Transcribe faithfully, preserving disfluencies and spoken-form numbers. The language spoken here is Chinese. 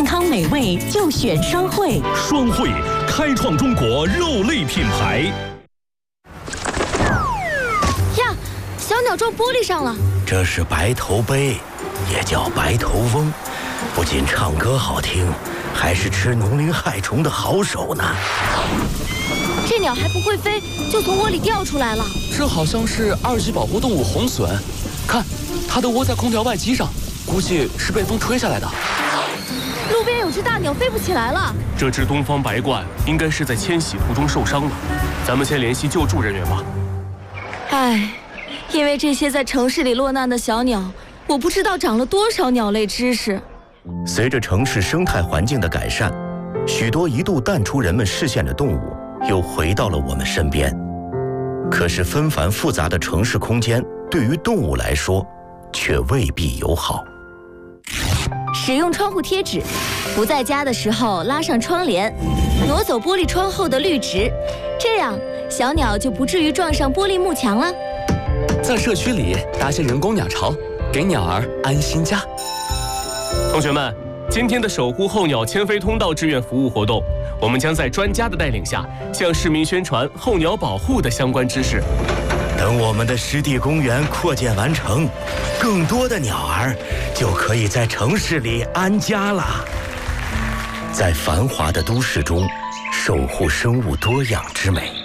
健康美味就选双汇。 双汇开创中国肉类品牌。 呀，小鸟撞玻璃上了。 这是白头鹎，也叫白头翁，不仅唱歌好听，还是吃农林害虫的好手呢。 这鸟还不会飞，就从窝里掉出来了。 这好像是二级保护动物红隼，看，它都窝在空调外机上，估计是被风吹下来的。 路边有只大鸟飞不起来了。 这只东方白鹳应该是在迁徙途中受伤了，咱们先联系救助人员吧。 唉，因为这些在城市里落难的小鸟，我不知道长了多少鸟类知识。 随着城市生态环境的改善，许多一度淡出人们视线的动物又回到了我们身边。可是纷繁复杂的城市空间对于动物来说却未必友好。 使用窗户贴纸，不在家的时候拉上窗帘，挪走玻璃窗后的绿植，这样小鸟就不至于撞上玻璃幕墙了。 在社区里搭些人工鸟巢，给鸟儿安心家。 同学们，今天的守护候鸟迁飞通道志愿服务活动，我们将在专家的带领下，向市民宣传候鸟保护的相关知识。 等我们的湿地公园扩建完成，更多的鸟儿就可以在城市里安家了。在繁华的都市中，守护生物多样之美。